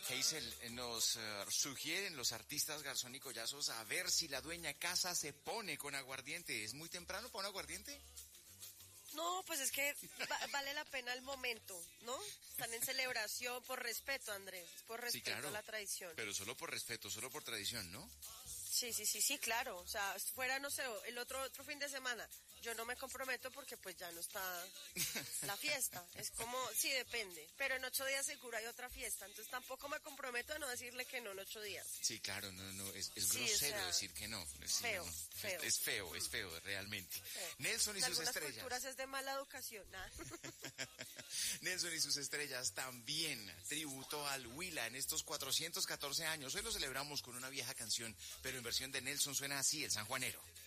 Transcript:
Hazel, nos sugieren los artistas Garzón y Collazos a ver si la dueña casa se pone con aguardiente. ¿Es muy temprano para un aguardiente? No, pues es que vale la pena el momento, ¿no? Están en celebración por respeto, Andrés, por respeto Sí, claro, a la tradición. pero solo por respeto, solo por tradición, ¿no? Sí, claro. O sea, fuera, no sé, el otro fin de semana, yo no me comprometo porque pues ya no está la fiesta. Es como, sí, depende. Pero en 8 días seguro hay otra fiesta. Entonces tampoco me comprometo a no decirle que no en 8 días. Sí, claro, no, es Sí, grosero, o sea, decir que no. feo, no. feo. Es feo, realmente. Feo. Nelson y En sus algunas estrellas. culturas es de mala educación. Nada. Nelson y sus estrellas también tributo al Huila en estos 414 años. Hoy lo celebramos con una vieja canción, pero en versión de Nelson suena así, el sanjuanero.